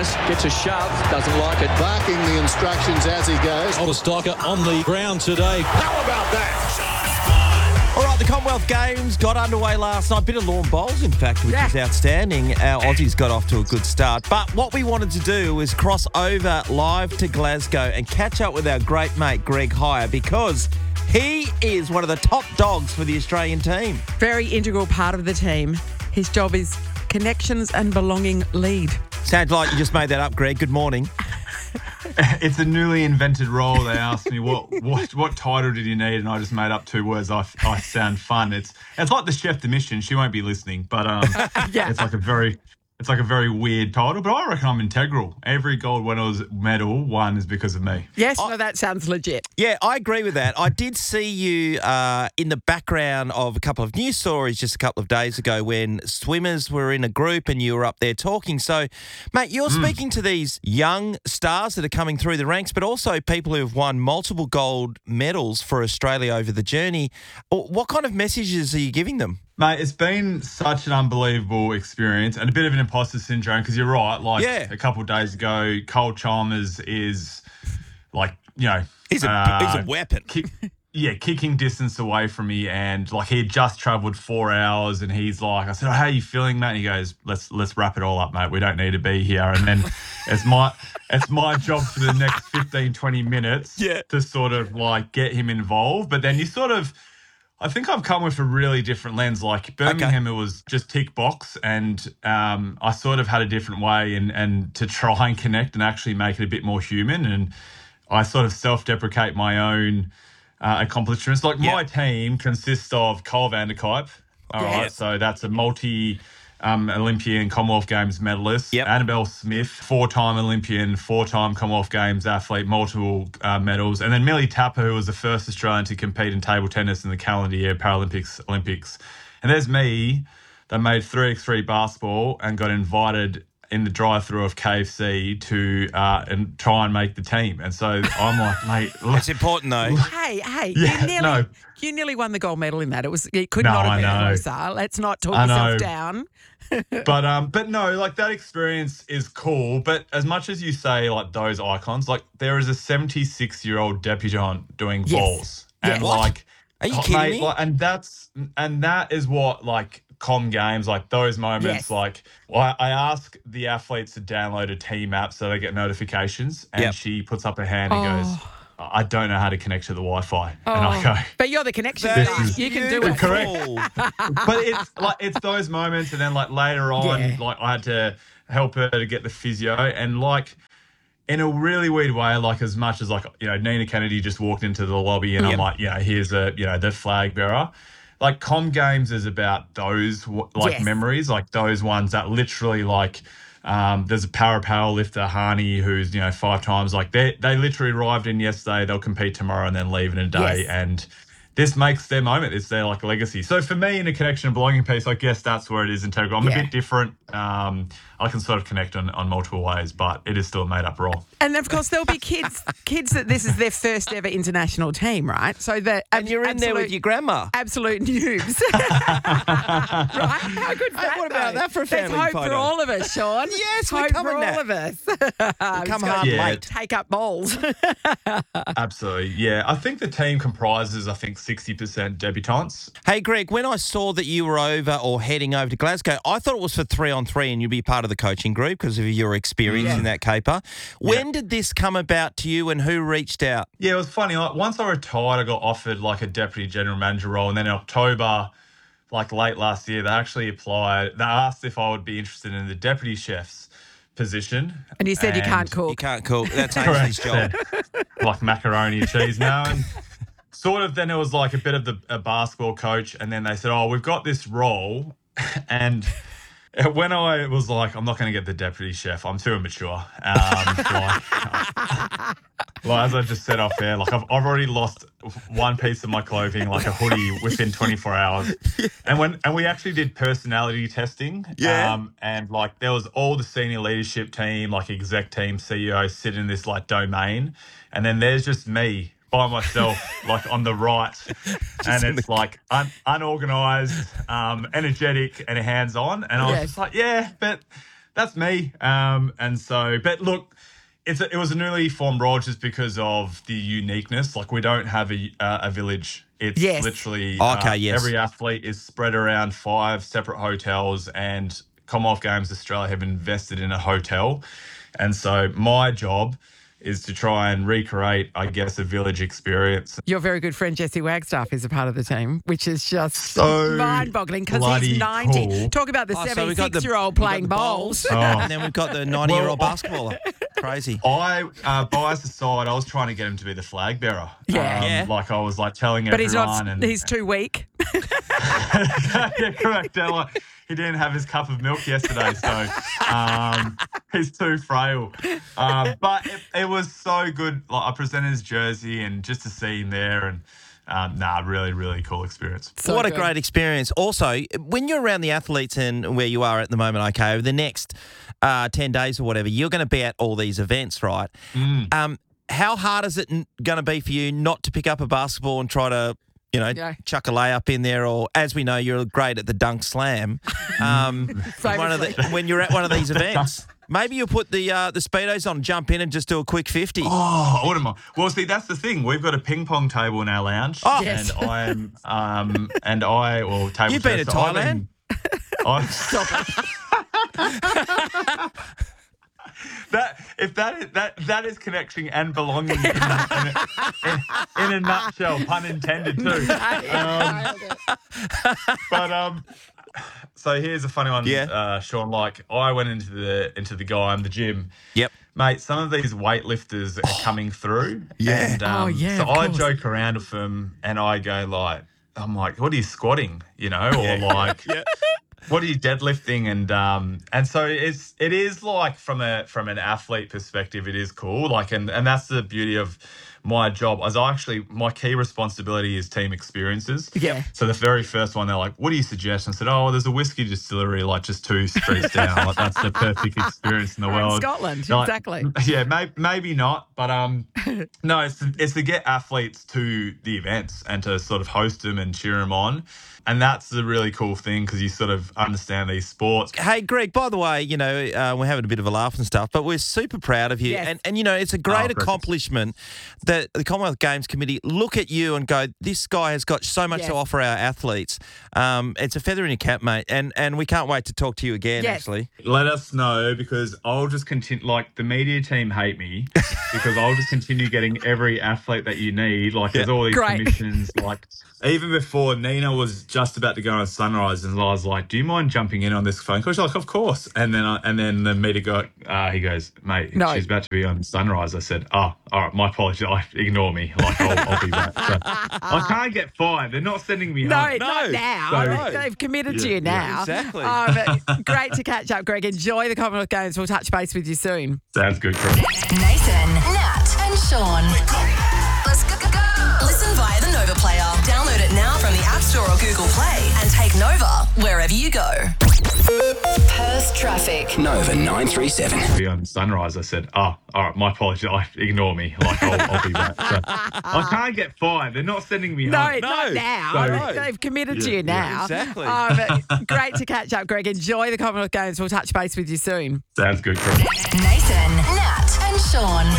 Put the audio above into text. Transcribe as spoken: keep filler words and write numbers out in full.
Martinez gets a shove, doesn't like it. Barking the instructions as he goes. Oldstocker on the ground today. How about that? All right, the Commonwealth Games got underway last night. Bit of lawn bowls, in fact, which Yeah. is outstanding. Our Aussies got off to a good start. But what we wanted to do was cross over live to Glasgow and catch up with our great mate, Greg Hire, because he is one of the top dogs for the Australian team. Very integral part of the team. His job is connections and belonging lead. Sounds like you just made that up, Greg. Good morning. It's a newly invented role. They asked me what, what what title did you need, and I just made up two words. I, I sound fun. It's it's like the chef de mission. She won't be listening, but um, Yeah. it's like a very it's like a very weird title. But I reckon I'm integral. Every gold winners medal won is because of me. Yes, no, that sounds legit. Yeah, I agree with that. I did see you uh, in the background of a couple of news stories just a couple of days ago when swimmers were in a group and you were up there talking. So, mate, you're Mm. speaking to these young stars that are coming through the ranks, but also people who have won multiple gold medals for Australia over the journey. What kind of messages are you giving them? Mate, it's been such an unbelievable experience and a bit of an imposter syndrome because you're right. Like Yeah. a couple of days ago, Cole Chalmers is like, you know, He's a, uh, he's a weapon. kick, yeah, kicking distance away from me, and like he had just travelled four hours, and he's like, I said, oh, "How are you feeling, mate?" And he goes, "Let's let's wrap it all up, mate. We don't need to be here." And then it's my it's my job for the next fifteen, twenty minutes Yeah. to sort of like get him involved. But then you sort of, I think I've come with a really different lens. Like Birmingham, it was just tick box, and um, I sort of had a different way and and to try and connect and actually make it a bit more human. And I sort of self-deprecate my own uh, accomplishments. Like Yeah. my team consists of Cole van der Kuip. All Yeah. right, so that's a multi um, Olympian Commonwealth Games medalist. Yep. Annabelle Smith, four-time Olympian, four-time Commonwealth Games athlete, multiple uh, medals. And then Millie Tapper, who was the first Australian to compete in table tennis in the calendar year Paralympics, Olympics. And there's me that made three by three basketball and got invited in the drive-through of K F C to uh, and try and make the team. And so I'm like, mate, look, It's important, though. Hey, hey, Yeah, you nearly no. you nearly won the gold medal in that. It was it could No, not have I been know. closer. Let's not talk I yourself know. down. but um, but no, like that experience is cool. But as much as you say like those icons, like there is a seventy-six-year-old debutante doing Yes. balls, Yeah. and What? like, Are you oh, kidding mate, me? Like, and that's and that is what like com games, like those moments, Yes. like I, I ask the athletes to download a team app so they get notifications, and Yep. she puts up her hand and Oh. goes, I don't know how to connect to the Wi-Fi, and I Oh, go. but you're the connection That guy. is You can do it. beautiful. Correct. But it's like it's those moments, and then like later on, Yeah. like I had to help her to get the physio, and like in a really weird way, like as much as like you know Nina Kennedy just walked into the lobby, and Yeah. I'm like, you know, here's a you know the flag bearer. Like Com Games is about those w- like Yes. memories, like those ones that literally like. Um, there's a para power lifter, Hani, who's, you know, five times. Like, they they literally arrived in yesterday. They'll compete tomorrow and then leave in a day. Yes. And this makes their moment. It's their, like, legacy. So for me, in a connection and belonging piece, I guess that's where it is integral. I'm Yeah. a bit different. Um, I can sort of connect on, on multiple ways, but it is still a made-up role. And of course, there'll be kids kids that this is their first ever international team, right? So that And you're in there with your grandma. absolute noobs, right? How good's Hey, that? what about though? that for a There's family hope photo? for all of us, Sean. Yes, we're hope coming for now. all of us. Come Just home Yeah. late. take up bowls. Absolutely. Yeah. I think the team comprises, I think, sixty percent debutantes. Hey, Greg, when I saw that you were over or heading over to Glasgow, I thought it was for three on three and you'd be part of the coaching group because of your experience Yeah. in that caper. When did this come about to you and who reached out? Yeah, it was funny. Like, once I retired, I got offered like a deputy general manager role, and then in October, like late last year, they actually applied. They asked if I would be interested in the deputy chef's position, And you said you can't And- You cook. can't cook. That's Ainsley's job. like macaroni and cheese now, and sort of then it was like a bit of the a basketball coach, and then they said, "Oh, we've got this role," and. When I was like, I'm not going to get the deputy chef. I'm too immature. Um, like, well, as I just said off there, like I've, I've already lost one piece of my clothing, like a hoodie, within twenty-four hours. And when and we actually did personality testing. Yeah. Um, and like there was all the senior leadership team, like exec team, C E O, sit in this like domain, and then there's just me by myself, like on the right, and it's like un- unorganized, um, energetic, and hands-on. And I was Yes. just like, yeah, but that's me. Um, and so, but look, it's a, it was a newly formed role just because of the uniqueness. Like we don't have a uh, a village. It's Yes. literally Okay, uh, yes. every athlete is spread around five separate hotels, and Commonwealth Games Australia have invested in a hotel. And so my job is to try and recreate, I guess, a village experience. Your very good friend Jesse Wagstaff is a part of the team, which is just So mind-boggling because bloody he's ninety. cool. Talk about the Oh, so we got the- seventy-six-year-old we got playing the bowls. Oh. And then we've got the ninety-year-old Well, basketballer. Crazy. I, uh, biased aside, I was trying to get him to be the flag bearer. Yeah. Um, Yeah. Like I was like telling But he's everyone. not. and, He's too weak. yeah, correct. Ella. He didn't have his cup of milk yesterday, so um, he's too frail. Um, but it, it was so good. Like I presented his jersey and just to see him there, and um, nah, really, really cool experience. So what a good. great experience. Also, when you're around the athletes and where you are at the moment, okay, over the next uh, ten days or whatever, you're going to be at all these events, right? Mm. Um, how hard is it going to be for you not to pick up a basketball and try to, you know, Yeah. chuck a layup in there? Or, as we know, you're great at the dunk slam. Um, one of the, when you're at one of these events, maybe you'll put the uh, the Speedos on, jump in and just do a quick fifty. Oh, I wouldn't mind. Well, see, that's the thing. We've got a ping pong table in our lounge, Oh. Yes. and I'm um and I well table. You've been tennis, to so I've Thailand? been- I stop it. That if that is that that is connection and belonging in, in, a, in, in a nutshell, pun intended too. Um, but um, so here's a funny one, Yeah. uh, Sean. Like I went into the into the guy in the gym. Yep. Mate, some of these weightlifters are coming through. Yeah. And, um, Oh, yeah, So of I course. joke around with them and I go like, I'm like, what are you squatting? You know, or like, what are you deadlifting? And um, and so it's it is like from a from an athlete perspective, it is cool. Like, and and that's the beauty of my job. As I actually, my key responsibility is team experiences. Yeah. So the very first one, they're like, "What do you suggest?" And I said, "Oh, there's a whiskey distillery like just two streets down. Like that's the perfect experience in the Or in world." Scotland, Like, exactly. Yeah, maybe maybe not, but um, no, it's to, it's to get athletes to the events and to sort of host them and cheer them on. And that's the really cool thing because you sort of understand these sports. Hey, Greg, by the way, you know, uh, we're having a bit of a laugh and stuff, but we're super proud of you. Yes. And, and, you know, it's a Oh, great perfect. accomplishment that the Commonwealth Games Committee look at you and go, this guy has got so much Yes. to offer our athletes. Um, it's a feather in your cap, mate. And, and we can't wait to talk to you again, Yes. actually. Let us know because I'll just continue. Like the media team hate me because I'll just continue getting every athlete that you need. Like there's all these Great. commissions. Like even before Nina was just about to go on Sunrise, and I was like, "Do you mind jumping in on this phone call?" She's like, "Of course." And then I, and then the media got. Uh, he goes, "Mate, No. she's about to be on Sunrise." I said, "Oh, all right, my apologies. I, ignore me. Like I'll, I'll be back." So, I can't get fired. They're not sending me No, home. not No. now. So- They've committed to Yeah, you yeah. now. Exactly. Um, great to catch up, Greg. Enjoy the Commonwealth Games. We'll touch base with you soon. Sounds good, Chris. Nathan, Nat, and Sean. Let's go, go, go. Listen via the Nova Player. Download it now from the App Store or Google Play and take Nova wherever you go. Perth traffic. Nova nine three seven. Be on Sunrise. I said, "Oh, all right, my apologies. I, ignore me. Like I'll, I'll be back." So, I can't get fired. They're not sending me No, home. not now. So- They've committed to Yeah, you yeah. now. Exactly. Um, great to catch up, Greg. Enjoy the Commonwealth Games. We'll touch base with you soon. Sounds good, Chris. Nathan, Nat, and Sean.